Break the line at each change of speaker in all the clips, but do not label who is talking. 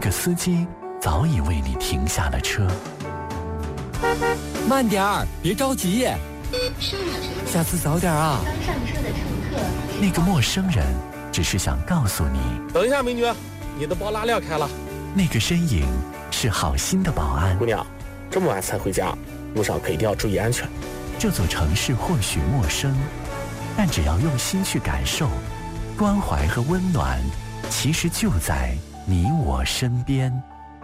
个司机早已为你停下了车。
慢点儿，别着急。下次早点啊。
刚上车的乘客。
那个陌生人只是想告诉你，
等一下，美女，你的包拉链开了。
那个身影是好心的保安。
姑娘，这么晚才回家，路上可一定要注意安全。
这座城市或许陌生，但只要用心去感受，关怀和温暖其实就在你我身边。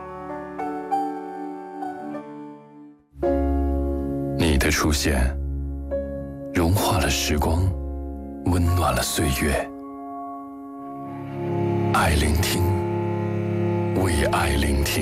你的出现融化了时光，温暖了岁月。爱聆听，为爱聆听。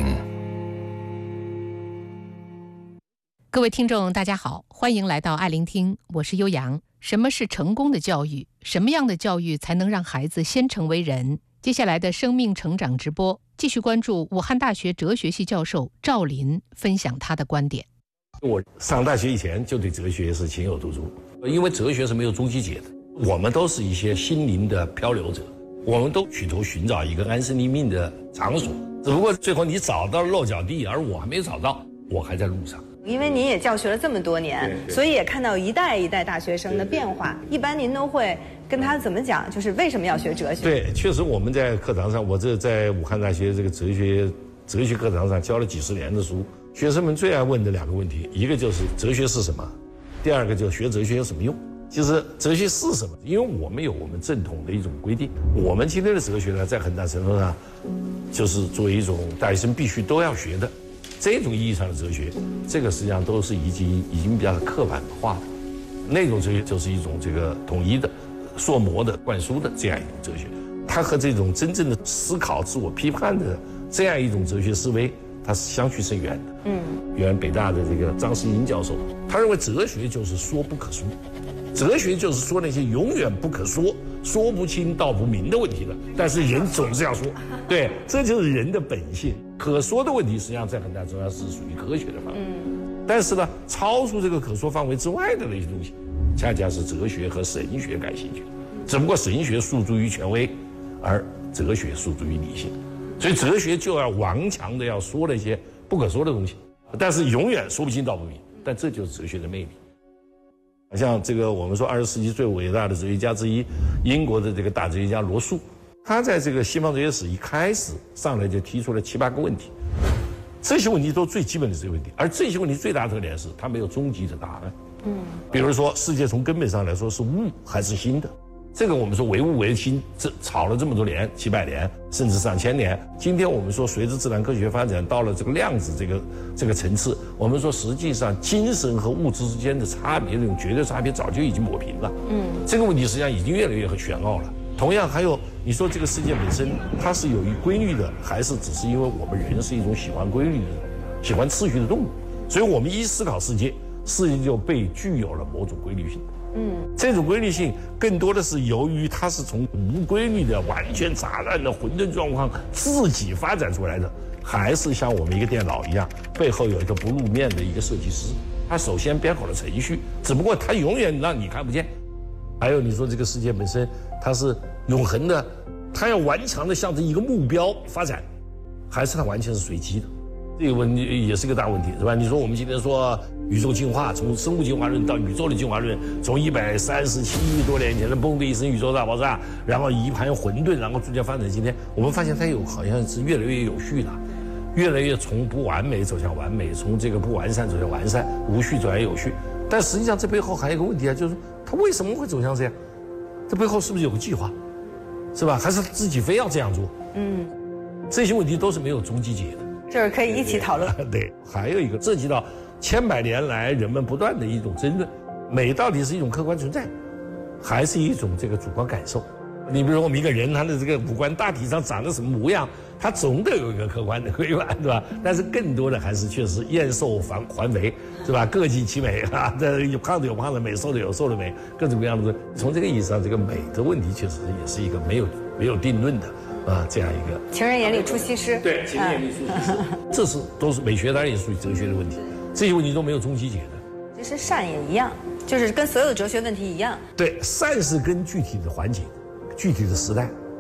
各位听众大家好，欢迎来到爱聆听，我是悠扬。什么是成功的教育？什么样的教育才能让孩子先成为人？接下来的生命成长直播继续关注武汉大学哲学系教授赵林分享他的观点。
我上大学以前就对哲学是情有独钟，因为哲学是没有终极解的，我们都是一些心灵的漂流者，我们都企图寻找一个安身立命的场所，只不过最后你找到了落脚地，而我还没找到，我还在路上。
因为您也教学了这么多年，所以也看到一代一代大学生的变化。一般您都会跟他怎么讲？就是为什么要学哲学？
对，确实我们在课堂上，我这在武汉大学这个哲学课堂上教了几十年的书，学生们最爱问的两个问题，一个就是哲学是什么，第二个就是学哲学有什么用。其实哲学是什么？因为我们有我们正统的一种规定，我们今天的哲学呢，在很大程度上就是作为一种大学生必须都要学的。这种意义上的哲学，这个实际上都是已经比较刻板化的，那种哲学就是一种这个统一的、塑模的、灌输的这样一种哲学，它和这种真正的思考、自我批判的这样一种哲学思维，它是相去甚远的。原来北大的这个张世英教授，他认为哲学就是说不可说，哲学就是说那些永远不可说、说不清道不明的问题了，但是人总是要说，对，这就是人的本性。可说的问题实际上在很大程度上是属于科学的范围，但是呢，超出这个可说范围之外的那些东西，恰恰是哲学和神学感兴趣。只不过神学诉诸于权威，而哲学诉诸于理性，所以哲学就要顽强的要说那些不可说的东西，但是永远说不清道不明。但这就是哲学的魅力。像这个我们说20世纪最伟大的哲学家之一，英国的这个大哲学家罗素，他在这个西方哲学史一开始上来就提出了7、8个问题，这些问题都最基本的哲学问题，而这些问题最大的特点是它没有终极的答案。比如说世界从根本上来说是物还是心的，这个我们说唯物唯心，这吵了这么多年，700年甚至上千年。今天我们说随着自然科学发展到了这个量子这个层次，我们说实际上精神和物质之间的差别，这种绝对差别早就已经抹平了。这个问题实际上已经越来越玄奥了。同样还有，你说这个世界本身它是有规律的，还是只是因为我们人是一种喜欢规律的、喜欢秩序的动物，所以我们一思考世界，世界就被具有了某种规律性。这种规律性更多的是由于它是从无规律的、完全杂乱的混沌状况自己发展出来的，还是像我们一个电脑一样，背后有一个不露面的一个设计师，他首先编好了程序，只不过他永远让你看不见。还有你说这个世界本身它是永恒的，它要顽强的向着一个目标发展，还是它完全是随机的？这个问题也是个大问题，是吧？你说我们今天说宇宙进化，从生物进化论到宇宙的进化论，从137亿多年前的嘣的一声宇宙大爆炸，然后一盘混沌，然后逐渐发展今天，我们发现它好像是越来越有序的，越来越从不完美走向完美，从这个不完善走向完善，无序走向有序。但实际上这背后还有一个问题啊，就是它为什么会走向这样？这背后是不是有个计划，是吧？还是自己非要这样做？这些问题都是没有终极解的，
就是可以一起讨论。
对，还有一个涉及到10000年来人们不断的一种争论，美到底是一种客观存在，还是一种这个主观感受？你比如说我们一个人他的这个五官大体上长得什么模样，他总得有一个客观的规范，对吧？但是更多的还是确实燕瘦环肥，是吧？各尽其美啊，这有胖的有胖的美，瘦的有瘦的美，各种各样的。从这个意义上，这个美的问题确实也是一个没有定论的这样一个。
情人眼里出西施。
对，情人眼里出西施，这都是美学，当然也属于哲学的问题。这些问题都没有终极解的。
其实善也一样，就是跟所有哲学问题一样。
对，善是跟具体的环境、具体的时代、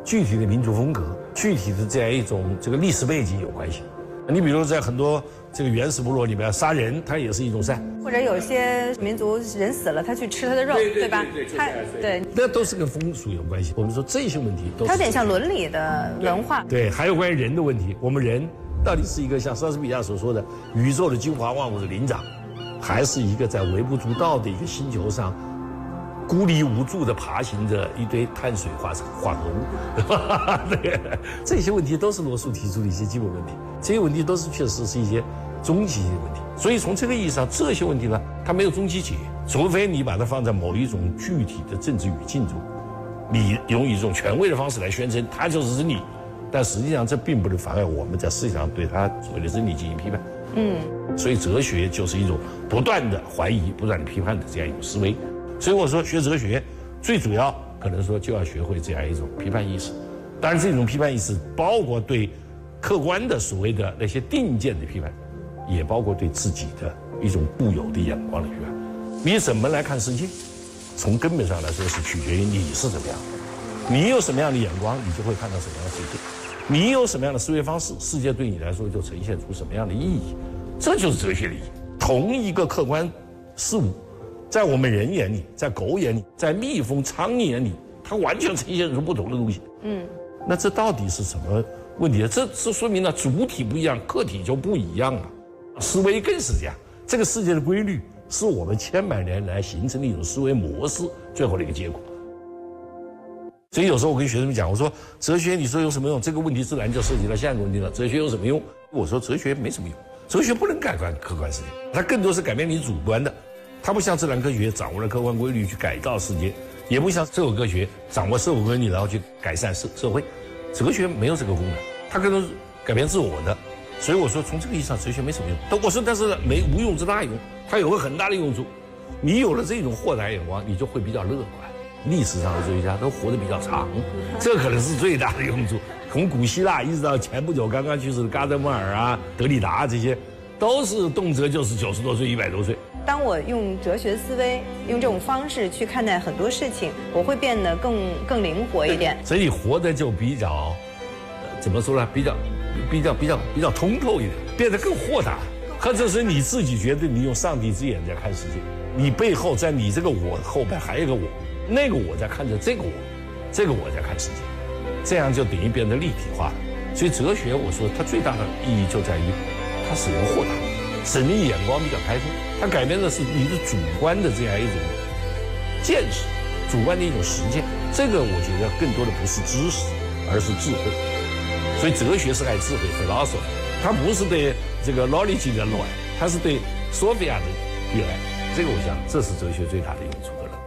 具体的民族风格、具体的这样一种这个历史背景有关系。你比如在很多这个原始部落里面，杀人它也是一种善，
或者有些民族人死了，他去吃他的肉，对吧？对，
那都是跟风俗有关系。我们说这些问题都是
它有点像伦理的文化。
对，还有关于人的问题，我们人到底是一个像莎士比亚所说的宇宙的精华万物的灵长，还是一个在微不足道的一个星球上孤立无助地爬行着一堆碳水化合物？对，这些问题都是罗素提出的一些基本问题，这些问题都是确实是一些终极的问题。所以从这个意义上，这些问题呢，它没有终极解，除非你把它放在某一种具体的政治语境中，你用一种权威的方式来宣称它就是真理，但实际上这并不能妨碍我们在思想上对它所谓的真理进行批判。所以哲学就是一种不断的怀疑、不断的批判的这样一种思维。所以我说学哲学最主要可能说就要学会这样一种批判意识。当然这种批判意识包括对客观的所谓的那些定见的批判，也包括对自己的一种固有的眼光的批判。你怎么来看世界，从根本上来说是取决于你是怎么样的，你有什么样的眼光，你就会看到什么样的世界，你有什么样的思维方式，世界对你来说就呈现出什么样的意义。这就是哲学的意义。同一个客观事物，在我们人眼里，在狗眼里，在蜜蜂、苍蝇眼里，它完全呈现出不同的东西。那这到底是什么问题？这说明了主体不一样，客体就不一样了。思维更是这样，这个世界的规律是我们千百年来形成的一种思维模式最后的一个结果。所以有时候我跟学生们讲，我说哲学你说有什么用？这个问题自然就涉及到下一个问题了，哲学有什么用？我说哲学没什么用，哲学不能改观客观世界，它更多是改变你主观的。它不像自然科学掌握了客观规律去改造世界，也不像社会科学掌握社会规律然后去改善社会。哲学没有这个功能，它更多是改变自我的。所以我说从这个意义上哲学没什么用。我说但是无用之大用，它有个很大的用处。你有了这种豁达眼光，你就会比较乐观。历史上的哲学家都活得比较长，这可能是最大的用处。从古希腊一直到前不久刚刚去世的加德默尔啊、德里达这些，都是动辄就是90多岁、100多岁。
当我用哲学思维，用这种方式去看待很多事情，我会变得更灵活一点。
所以你活得就比较，怎么说呢？比较通透一点，变得更豁达。或者是你自己觉得你用上帝之眼在看世界，你背后在你这个我后边还有一个我，那个我在看着这个我，这个我在看世界，这样就等于变得立体化了。所以哲学，我说它最大的意义就在于它使人豁达，使人眼光比较开阔。它改变的是你的主观的这样一种见识，主观的一种实践。这个我觉得更多的不是知识，而是智慧。所以哲学是爱智慧 philosophy， 它不是对这个 knowledge 的热爱，它是对 Sophia 的热爱。这个我想这是哲学最大的用处的了。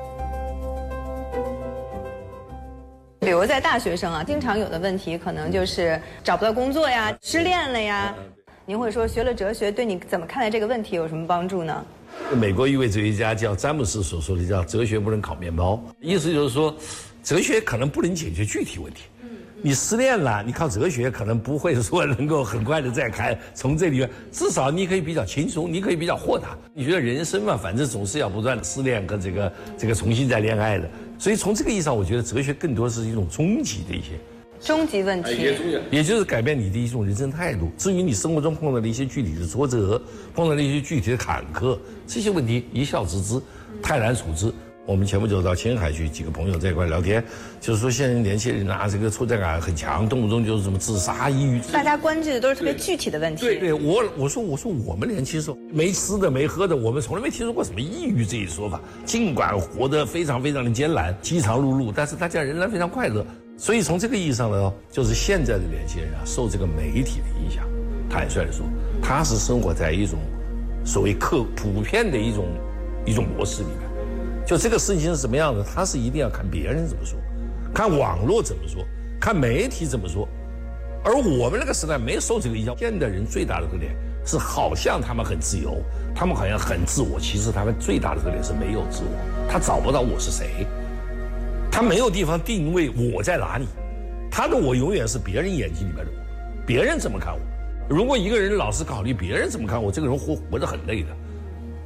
比如在大学生啊，经常有的问题可能就是找不到工作呀、失恋了呀。您会说学了哲学对你怎么看待这个问题有什么帮助呢？
美国一位哲学家叫詹姆斯所说的叫哲学不能烤面包，意思就是说哲学可能不能解决具体问题。你失恋了，你靠哲学可能不会说能够很快的再开，从这里面至少你可以比较轻松，你可以比较豁达。你觉得人生嘛，反正总是要不断的失恋跟这个重新再恋爱的，所以从这个意义上，我觉得哲学更多是一种终极的一些
终极问题，
也就是改变你的一种人生态度。至于你生活中碰到的一些具体的挫折，碰到的一些具体的坎坷，这些问题一笑置之，泰然处之。我们前不久到青海去，几个朋友在一块聊天，就是说现在年轻人啊，这个挫折感很强，动不动就是什么自杀、抑郁。
大家关注的都是特别具体的问题。
对，我说我们年轻时候没吃的没喝的，我们从来没听说过什么抑郁这一说法。尽管活得非常非常的艰难，饥肠辘辘，但是大家仍然非常快乐。所以从这个意义上呢，就是现在的年轻人啊，受这个媒体的影响，坦率地说，他是生活在一种所谓普遍的一种模式里面。就这个事情是什么样的，他是一定要看别人怎么说，看网络怎么说，看媒体怎么说。而我们那个时代没受这个影响。现代人最大的特点是，好像他们很自由，他们好像很自我，其实他们最大的特点是没有自我，他找不到我是谁。他没有地方定位我在哪里，他的我永远是别人眼睛里面的我，别人怎么看我。如果一个人老是考虑别人怎么看我，这个人活得很累的。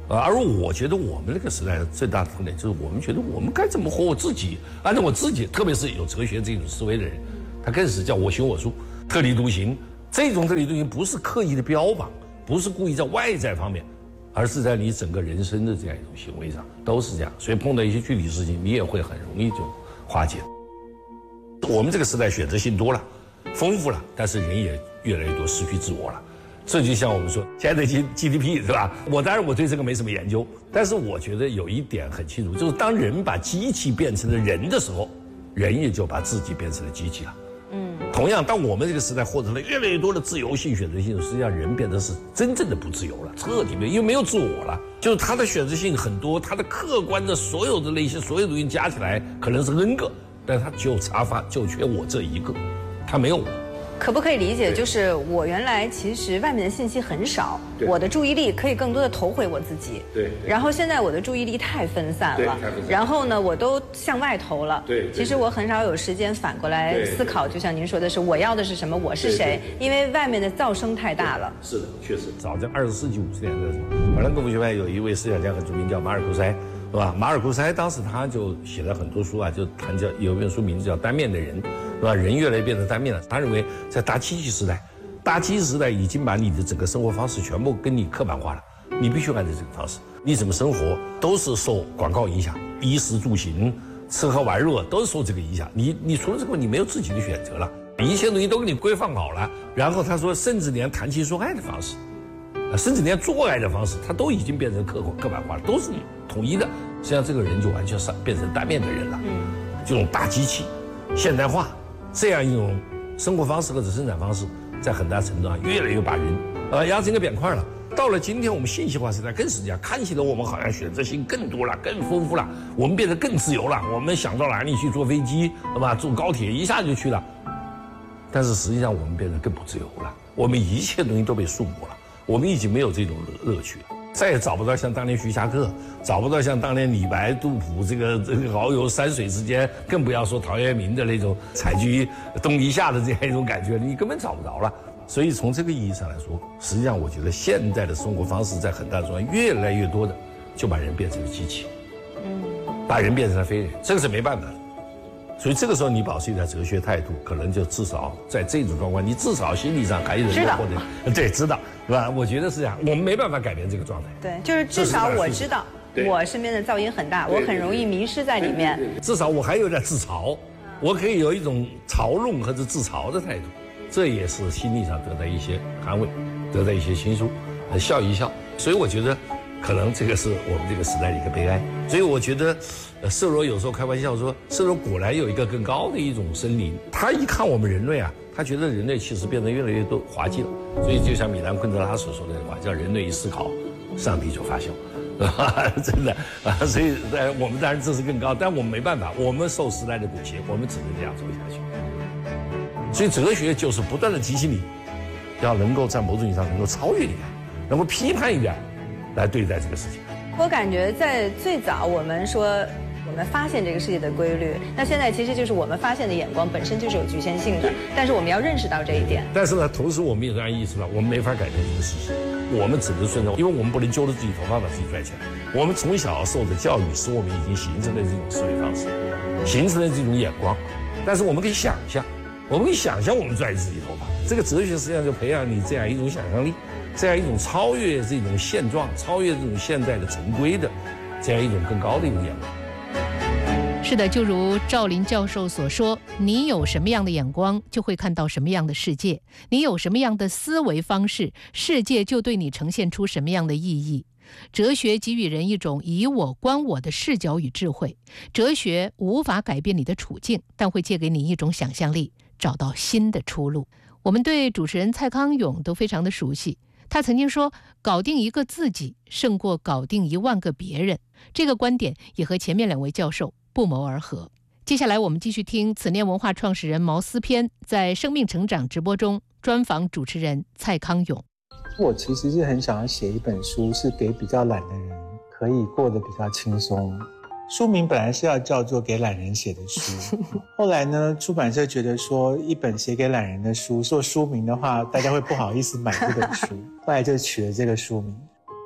而我觉得我们那个时代最大的特点就是我们觉得我们该怎么活我自己，按照我自己，特别是有哲学这种思维的人，他更是叫我行我素，特立独行。这种特立独行不是刻意的标榜，不是故意在外在方面，而是在你整个人生的这样一种行为上都是这样。所以碰到一些具体事情，你也会很容易就化解。我们这个时代选择性多了，丰富了，但是人也越来越多失去自我了。这就像我们说现在的 GDP 是吧？当然我对这个没什么研究，但是我觉得有一点很清楚，就是当人把机器变成了人的时候，人也就把自己变成了机器了。同样，当我们这个时代获得了越来越多的自由性、选择性，实际上人变得是真正的不自由了，彻底没有，因为没有自我了。就是他的选择性很多，他的客观的所有的那些所有东西加起来可能是 N 个，但他就缺我这一个，他没有我。
可不可以理解，就是我原来其实外面的信息很少，我的注意力可以更多的投回我自己。
对。
然后现在我的注意力太分散了，然后呢，我都向外投了。对。其实我很少有时间反过来思考，就像您说的是，我要的是什么，我是谁？因为外面的噪声太大了。
是的，确实。早在20世纪50年代的时候，法兰克福学派有一位思想家很著名，叫马尔库塞，是吧？马尔库塞当时他就写了很多书啊，就谈有一本书名字叫《单面的人》。是吧？人越来越变成单面了。他认为，在大机器时代已经把你的整个生活方式全部跟你刻板化了。你必须按照这个方式，你怎么生活都是受广告影响，衣食住行、吃喝玩乐都是受这个影响。你除了这个，你没有自己的选择了，一切东西都给你规范好了。然后他说，甚至连谈情说爱的方式，甚至连做爱的方式，他都已经变成刻板化了，都是统一的。实际上，这个人就完全变成单面的人了。这种大机器、现代化。这样一种生活方式或者生产方式，在很大程度上越来越把人压成一个扁块了。到了今天，我们信息化时代更是这样，看起来我们好像选择性更多了、更丰富了，我们变得更自由了。我们想到哪里去坐飞机，对吧？坐高铁一下就去了。但是实际上，我们变得更不自由了。我们一切东西都被束缚了，我们已经没有这种乐趣了。再也找不到像当年徐霞客，找不到像当年李白、杜甫这个遨游山水之间，更不要说陶渊明的那种采菊东篱下的这样一种感觉，你根本找不着了。所以从这个意义上来说，实际上我觉得现在的生活方式在很大程度上越来越多的就把人变成了机器，把人变成了非人，这个是没办法的。所以这个时候你保持一点哲学态度，可能就至少在这种状况，你至少心理上还有人或者对知道，是吧？我觉得是这样，我们没办法改变这个状态。
对，就是至少我知道我身边的噪音很大，我很容易迷失在里面。
至少我还有点自嘲，我可以有一种嘲弄或者自嘲的态度，这也是心理上得到一些安慰，得到一些倾诉，笑一笑。所以我觉得，可能这个是我们这个时代的一个悲哀。所以我觉得。色罗有时候开玩笑说，色罗果然有一个更高的一种生灵。他一看我们人类啊，他觉得人类其实变得越来越多滑稽了。所以就像米兰昆德拉所说的话，叫人类一思考，上帝就发笑，真的啊。所以我们当然这是更高，但我们没办法，我们受时代的裹挟，我们只能这样走下去。所以哲学就是不断的提醒你，要能够在某种意义上能够超越一点，能够批判一点，来对待这个事情。
我感觉在最早我们说我们发现这个世界的规律，那现在其实就是我们发现的眼光本身就是有局限性的，但是我们要认识到这一点。
但是呢，同时我们也当然意识到，我们没法改变这个事实，我们只能顺从，因为我们不能揪着自己头发把自己拽起来。我们从小受的教育使我们已经形成了这种思维方式，形成了这种眼光。但是我们可以想象，我们们拽自己头发。这个哲学实际上就培养你这样一种想象力，这样一种超越这种现状、超越这种现代的陈规的这样一种更高的一种眼光。
是的，就如赵林教授所说，你有什么样的眼光，就会看到什么样的世界；你有什么样的思维方式，世界就对你呈现出什么样的意义。哲学给予人一种以我观我的视角与智慧。哲学无法改变你的处境，但会借给你一种想象力，找到新的出路。我们对主持人蔡康永都非常的熟悉，他曾经说，搞定一个自己胜过搞定10000个别人。这个观点也和前面2位教授不谋而合。接下来我们继续听此念文化创始人毛思偏在生命成长直播中专访主持人蔡康永。
我其实是很想要写一本书，是给比较懒的人可以过得比较轻松。书名本来是要叫做给懒人写的书，后来呢，出版社觉得说一本写给懒人的书做书名的话，大家会不好意思买这本书，后来就取了这个书名。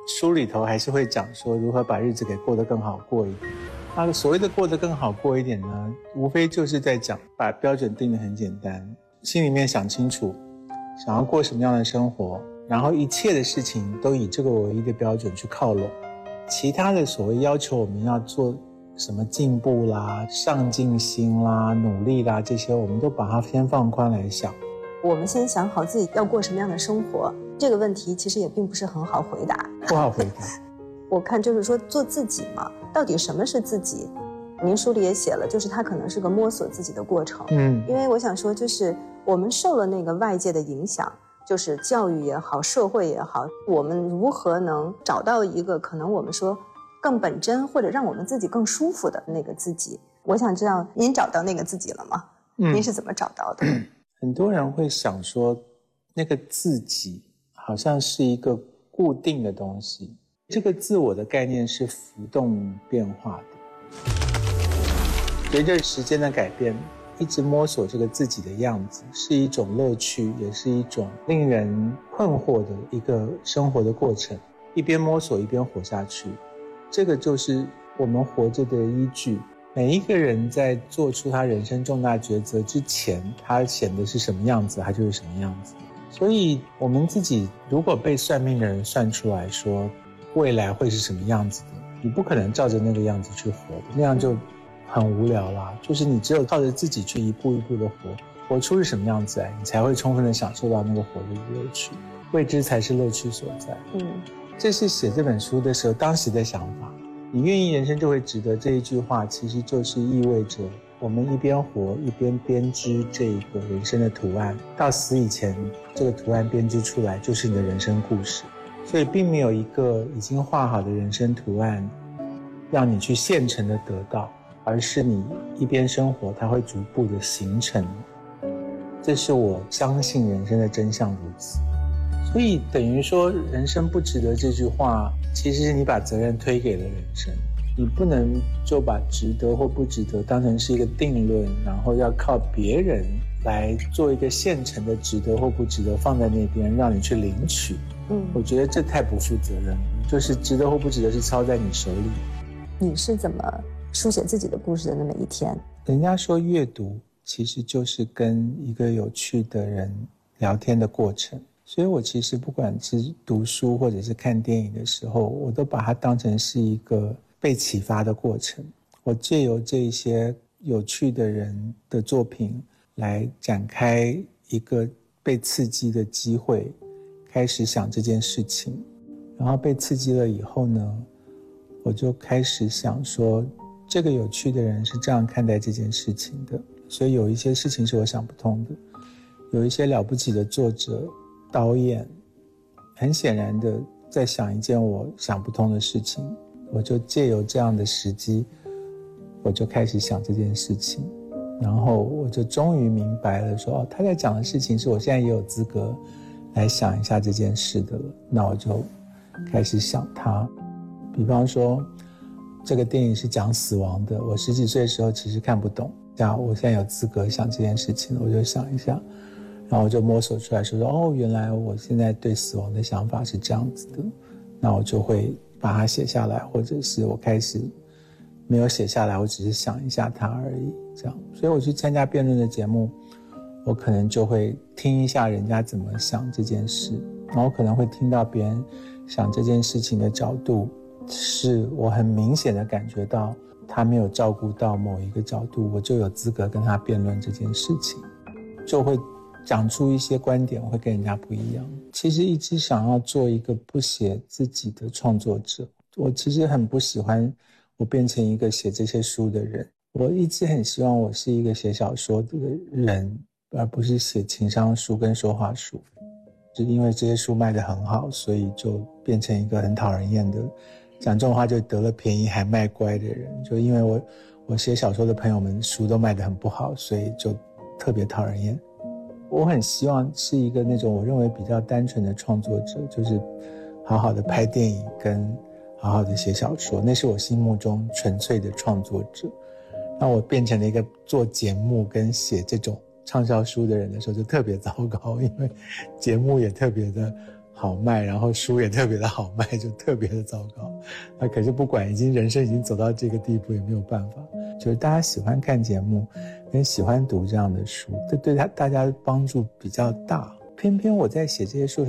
书里头还是会讲说如何把日子给过得更好过一点。那所谓的过得更好过一点呢，无非就是在讲把标准定得很简单，心里面想清楚想要过什么样的生活，然后一切的事情都以这个唯一的标准去靠拢。其他的所谓要求我们要做什么进步啦、上进心啦、努力啦，这些我们都把它先放宽来想。
我们先想好自己要过什么样的生活，这个问题其实也并不是很好回答。
不好回答。
我看就是说做自己嘛，到底什么是自己？您书里也写了，就是它可能是个摸索自己的过程。因为我想说，就是我们受了那个外界的影响，就是教育也好，社会也好，我们如何能找到一个可能我们说更本真，或者让我们自己更舒服的那个自己？我想知道您找到那个自己了吗？您是怎么找到的？
很多人会想说，那个自己好像是一个固定的东西。这个自我的概念是浮动变化的，随着时间的改变，一直摸索这个自己的样子，是一种乐趣，也是一种令人困惑的一个生活的过程。一边摸索一边活下去，这个就是我们活着的依据。每一个人在做出他人生重大抉择之前，他显得是什么样子，他就是什么样子。所以我们自己如果被算命的人算出来说未来会是什么样子的，你不可能照着那个样子去活的，那样就很无聊啦。就是你只有靠着自己去一步一步的活出是什么样子来，你才会充分的享受到那个活的乐趣。未知才是乐趣所在。这是写这本书的时候当时的想法。你愿意人生就会值得，这一句话其实就是意味着我们一边活一边编织这个人生的图案，到死以前这个图案编织出来就是你的人生故事。所以并没有一个已经画好的人生图案让你去现成的得到，而是你一边生活它会逐步的形成。这是我相信人生的真相如此。所以等于说人生不值得这句话，其实是你把责任推给了人生。你不能就把值得或不值得当成是一个定论，然后要靠别人来做一个现成的值得或不值得放在那边让你去领取。我觉得这太不负责任了，就是值得或不值得是操在你手里。
你是怎么书写自己的故事的那么一天？
人家说阅读其实就是跟一个有趣的人聊天的过程，所以我其实不管是读书或者是看电影的时候，我都把它当成是一个被启发的过程。我借由这些有趣的人的作品来展开一个被刺激的机会，开始想这件事情，然后被刺激了以后呢，我就开始想说这个有趣的人是这样看待这件事情的，所以有一些事情是我想不通的，有一些了不起的作者导演很显然的在想一件我想不通的事情，我就借由这样的时机，我就开始想这件事情，然后我就终于明白了说，他在讲的事情是我现在也有资格来想一下这件事的了。那我就开始想它。比方说这个电影是讲死亡的，我10几岁的时候其实看不懂，我现在有资格想这件事情了，我就想一下，然后我就摸索出来说原来我现在对死亡的想法是这样子的，那我就会把它写下来，或者是我开始没有写下来，我只是想一下它而已，这样。所以我去参加辩论的节目，我可能就会听一下人家怎么想这件事，然后可能会听到别人想这件事情的角度，是我很明显的感觉到他没有照顾到某一个角度，我就有资格跟他辩论这件事情，就会讲出一些观点，我会跟人家不一样。其实一直想要做一个不写自己的创作者，我其实很不喜欢我变成一个写这些书的人，我一直很希望我是一个写小说的人，而不是写情商书跟说话书。就因为这些书卖得很好，所以就变成一个很讨人厌的，讲这种话就得了便宜还卖乖的人。就因为我写小说的朋友们书都卖得很不好，所以就特别讨人厌。我很希望是一个那种我认为比较单纯的创作者，就是好好的拍电影跟好好的写小说，那是我心目中纯粹的创作者。那我变成了一个做节目跟写这种畅销书的人的时候就特别糟糕，因为节目也特别的好卖，然后书也特别的好卖，就特别的糟糕。那可是不管人生已经走到这个地步，也没有办法。就是大家喜欢看节目，跟喜欢读这样的书，这对大家帮助比较大。偏偏我在写这些书